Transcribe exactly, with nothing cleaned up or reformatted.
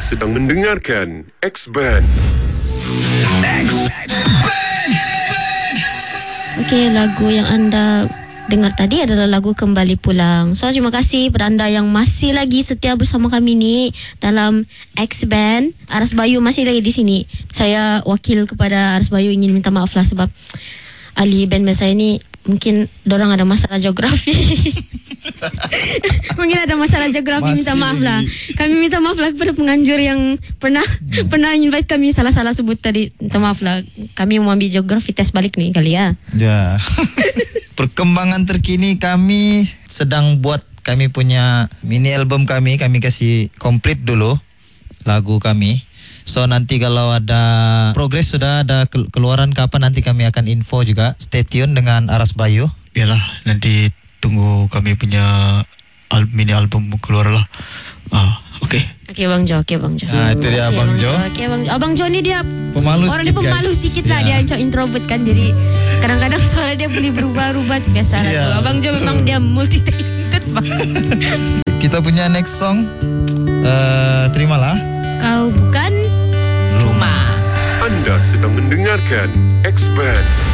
sedang mendengarkan X-Band. Okey, lagu yang anda dengar tadi adalah lagu Kembali Pulang. So, terima kasih kepada anda yang masih lagi setia bersama kami ni dalam X-Band. Aras Bayu masih lagi di sini. Saya wakil kepada Aras Bayu ingin minta maaf lah sebab ahli band saya ni mungkin dorang ada masalah geografi. Mungkin ada masalah geografi, Masih. minta maaf lah. Kami minta maaf lah kepada penganjur yang pernah hmm. pernah invite kami salah-salah sebut tadi. Minta maaf lah. Kami mau ambil geografi tes balik nih kali ya. Ya. Perkembangan terkini kami sedang buat kami punya mini album kami. Kami kasih komplit dulu lagu kami. So nanti kalau ada progres, sudah ada keluaran kapan, nanti kami akan info juga. Stay tune dengan Aras Bayu. Yalah, nanti tunggu kami punya al- mini album keluar lah. Ah, okey. Okey Bang Jo, okey Bang Jo. Ah, itu dia Abang Jo. Okey Bang Jo. Abang Jo ni dia Pemalu orang sikit, dia pemalu guys. sikit lah, Ya. dia macam introvert kan, jadi kadang-kadang suara dia boleh berubah-ubah, biasa lah Ya. tu. Abang Jo memang dia multi talented bang. Kita punya next song, uh, terimalah. Kau bukan rumah. Anda sedang mendengarkan X-Band.